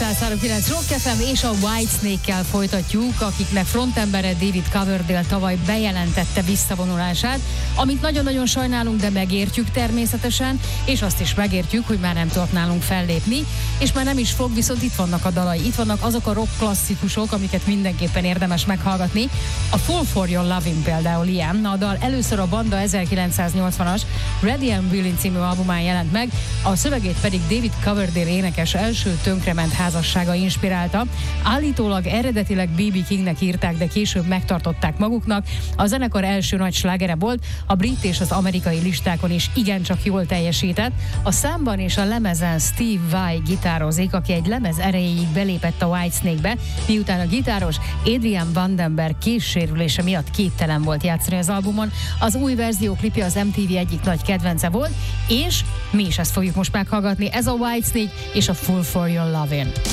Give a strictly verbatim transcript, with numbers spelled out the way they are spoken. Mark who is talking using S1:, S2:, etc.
S1: száz három kilenc Rock ef em és a Whitesnake-kel folytatjuk, akiknek frontembere David Coverdale tavaly bejelentette visszavonulását, amit nagyon-nagyon sajnálunk, de megértjük természetesen, és azt is megértjük, hogy már nem tudott nálunk fellépni, és már nem is fog, viszont itt vannak a dalai, itt vannak azok a rock klasszikusok, amiket mindenképpen érdemes meghallgatni. A Fall for Your Lovin' például ilyen, a dal először a banda ezerkilencszáznyolcvanas Ready and Willing című albumán jelent meg, a szövegét pedig David Coverdale énekes első tönkrement házassága inspirálta. Állítólag eredetileg bé bé Kingnek írták, de később megtartották maguknak. A zenekar első nagy slágere volt, a brit és az amerikai listákon is igencsak jól teljesített. A számban és a lemezen Steve Vai gitározik, aki egy lemez erejéig belépett a Whitesnake-be, miután a gitáros Adrian Vandenberg kézsérülése miatt képtelen volt játszani az albumon. Az új verzió klipje az em té vé egyik nagy kedvence volt, és mi is ezt fogjuk most meghallgatni. Ez a Whitesnake és a Fall for Your Lovin'.